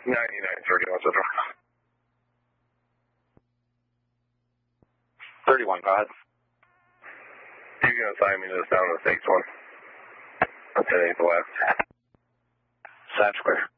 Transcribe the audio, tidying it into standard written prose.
9931 Central. 31, go ahead. You can assign me this down to the 6 one. That's 10 8 west. Sounds clear.